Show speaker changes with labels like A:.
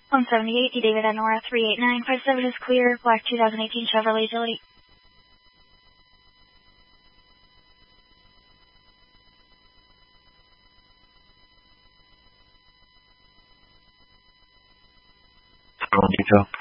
A: 178 D. David Nora 38957 is clear. Black 2018 Chevrolet Agility.
B: Detail.